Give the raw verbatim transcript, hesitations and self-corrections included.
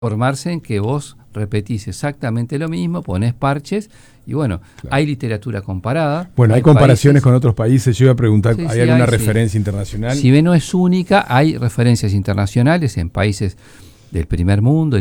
formarse en que vos repetís exactamente lo mismo, ponés parches y bueno, claro. Hay literatura comparada. Bueno, hay, hay comparaciones países, con otros países. Yo iba a preguntar, sí, ¿hay sí, alguna hay, referencia sí. internacional? Si bien no es única, hay referencias internacionales en países del primer mundo.